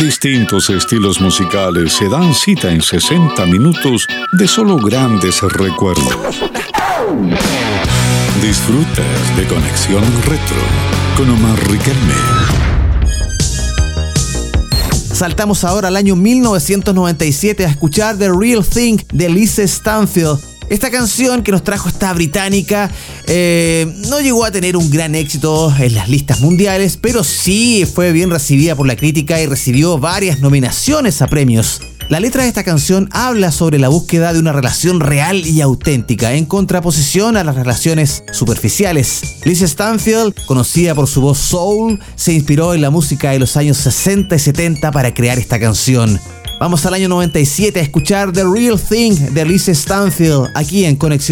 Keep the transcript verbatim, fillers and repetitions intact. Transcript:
Distintos estilos musicales se dan cita en sesenta minutos de solo grandes recuerdos. Disfrutas de Conexión Retro con Omar Riquelme. Saltamos ahora al año mil novecientos noventa y siete a escuchar The Real Thing de Lisa Stanfield. Esta canción que nos trajo esta británica eh, no llegó a tener un gran éxito en las listas mundiales, pero sí fue bien recibida por la crítica y recibió varias nominaciones a premios. La letra de esta canción habla sobre la búsqueda de una relación real y auténtica, en contraposición a las relaciones superficiales. Lisa Stanfield, conocida por su voz soul, se inspiró en la música de los años sesenta y setenta para crear esta canción. Vamos al año noventa y siete a escuchar The Real Thing de Lisa Stanfield, aquí en Conexión